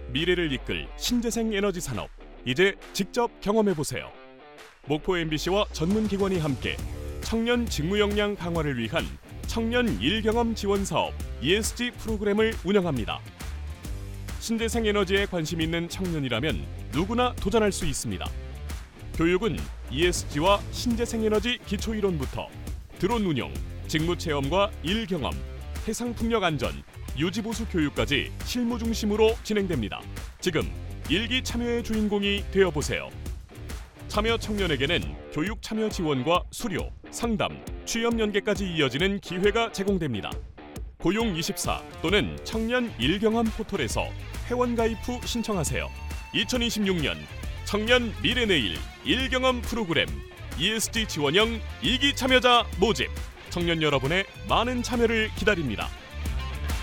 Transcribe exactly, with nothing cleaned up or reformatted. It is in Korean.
미래를 이끌 신재생 에너지 산업, 이제 직접 경험해보세요. 목포 엠비씨와 전문기관이 함께 청년 직무 역량 강화를 위한 청년 일경험 지원 사업 이에스지 프로그램을 운영합니다. 신재생 에너지에 관심 있는 청년이라면 누구나 도전할 수 있습니다. 교육은 이에스지와 신재생 에너지 기초이론부터 드론 운용, 직무 체험과 일 경험, 해상 풍력 안전, 유지 보수 교육까지 실무 중심으로 진행됩니다. 지금 일기 참여의 주인공이 되어보세요. 참여 청년에게는 교육 참여 지원과 수료, 상담, 취업 연계까지 이어지는 기회가 제공됩니다. 고용이십사 또는 청년 일 경험 포털에서 회원 가입 후 신청하세요. 이천이십육 년 청년 미래내일 일 경험 프로그램 이에스지 지원형 이 기 참여자 모집. 청년 여러분의 많은 참여를 기다립니다.